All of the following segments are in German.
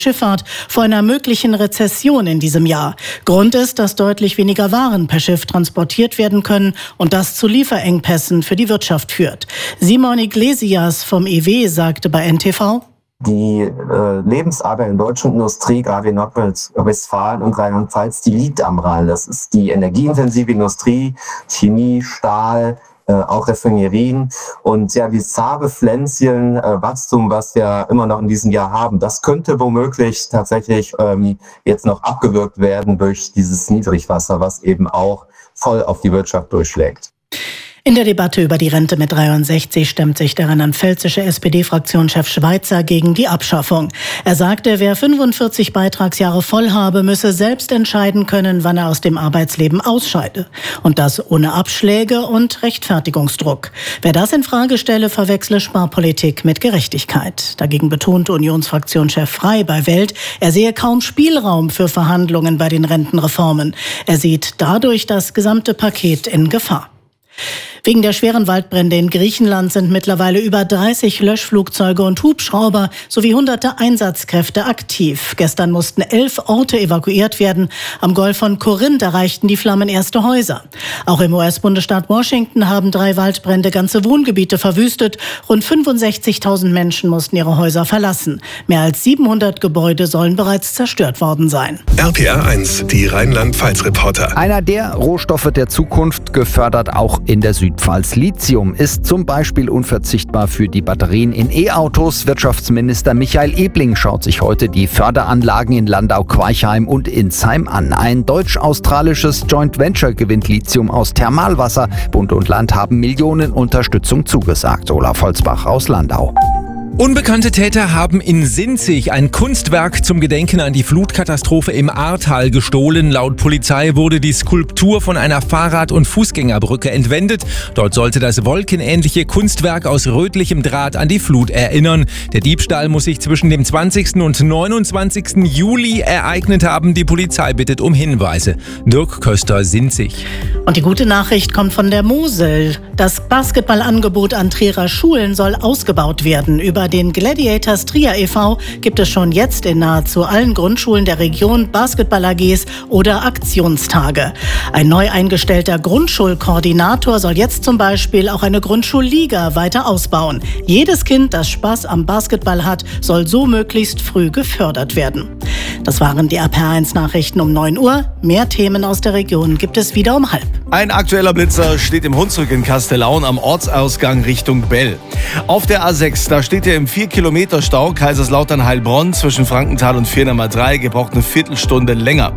Schifffahrt vor einer möglichen Rezession in diesem Jahr. Grund ist, dass deutlich weniger Waren per Schiff transportiert werden können und das zu Lieferengpässen für die Wirtschaft führt. Simon Iglesias vom IW sagte bei NTV: Die Lebensader in deutschen Industrie, gerade in Nordrhein-Westfalen und Rheinland-Pfalz, die liegt am Rhein. Das ist die energieintensive Industrie, Chemie, Stahl, auch Raffinerien. Und ja, dieses zahre Pflänzchen Wachstum, was wir immer noch in diesem Jahr haben, das könnte womöglich tatsächlich jetzt noch abgewürgt werden durch dieses Niedrigwasser, was eben auch voll auf die Wirtschaft durchschlägt. In der Debatte über die Rente mit 63 stemmt sich der rheinland-pfälzische SPD-Fraktionschef Schweizer gegen die Abschaffung. Er sagte, wer 45 Beitragsjahre voll habe, müsse selbst entscheiden können, wann er aus dem Arbeitsleben ausscheide. Und das ohne Abschläge und Rechtfertigungsdruck. Wer das in Frage stelle, verwechsle Sparpolitik mit Gerechtigkeit. Dagegen betonte Unionsfraktionschef Frey bei Welt, er sehe kaum Spielraum für Verhandlungen bei den Rentenreformen. Er sieht dadurch das gesamte Paket in Gefahr. Wegen der schweren Waldbrände in Griechenland sind mittlerweile über 30 Löschflugzeuge und Hubschrauber sowie hunderte Einsatzkräfte aktiv. Gestern mussten 11 Orte evakuiert werden. Am Golf von Korinth erreichten die Flammen erste Häuser. Auch im US-Bundesstaat Washington haben 3 Waldbrände ganze Wohngebiete verwüstet. Rund 65.000 Menschen mussten ihre Häuser verlassen. Mehr als 700 Gebäude sollen bereits zerstört worden sein. RPR 1, die Rheinland-Pfalz-Reporter. Einer der Rohstoffe der Zukunft, gefördert auch in der Südpfalz. Lithium ist zum Beispiel unverzichtbar für die Batterien in E-Autos. Wirtschaftsminister Michael Ebling schaut sich heute die Förderanlagen in Landau-Queichheim und Insheim an. Ein deutsch-australisches Joint Venture gewinnt Lithium aus Thermalwasser. Bund und Land haben Millionen Unterstützung zugesagt. Olaf Holzbach aus Landau. Unbekannte Täter haben in Sinzig ein Kunstwerk zum Gedenken an die Flutkatastrophe im Ahrtal gestohlen. Laut Polizei wurde die Skulptur von einer Fahrrad- und Fußgängerbrücke entwendet. Dort sollte das wolkenähnliche Kunstwerk aus rötlichem Draht an die Flut erinnern. Der Diebstahl muss sich zwischen dem 20. und 29. Juli ereignet haben. Die Polizei bittet um Hinweise. Dirk Köster, Sinzig. Und die gute Nachricht kommt von der Mosel. Das Basketballangebot an Trierer Schulen soll ausgebaut werden. Über den Gladiators Trier e.V. gibt es schon jetzt in nahezu allen Grundschulen der Region Basketball-AGs oder Aktionstage. Ein neu eingestellter Grundschulkoordinator soll jetzt zum Beispiel auch eine Grundschulliga weiter ausbauen. Jedes Kind, das Spaß am Basketball hat, soll so möglichst früh gefördert werden. Das waren die RPR1-Nachrichten um 9 Uhr. Mehr Themen aus der Region gibt es wieder um 12:30. Ein aktueller Blitzer steht im Hunsrück in Kastellaun am Ortsausgang Richtung Bell. Auf der A6, da steht im 4-Kilometer-Stau Kaiserslautern-Heilbronn zwischen Frankenthal und Viernummer 3, gebraucht eine Viertelstunde länger.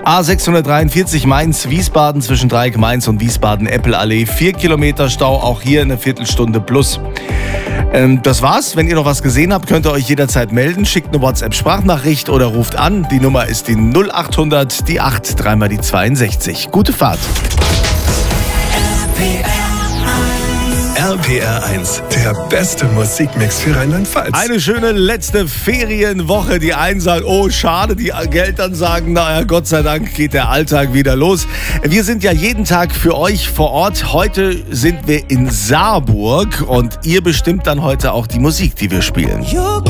A643 Mainz-Wiesbaden zwischen Dreieck-Mainz und Wiesbaden-Eppelallee, 4 Kilometer Stau, auch hier eine Viertelstunde plus. Das war's. Wenn ihr noch was gesehen habt, könnt ihr euch jederzeit melden. Schickt eine WhatsApp-Sprachnachricht oder ruft an. Die Nummer ist die 0800, die 8, dreimal die 62. Gute Fahrt. RPR 1, der beste Musikmix für Rheinland-Pfalz. Eine schöne letzte Ferienwoche. Die einen sagen, oh schade, die Eltern sagen, naja, Gott sei Dank geht der Alltag wieder los. Wir sind ja jeden Tag für euch vor Ort. Heute sind wir in Saarburg und ihr bestimmt dann heute auch die Musik, die wir spielen.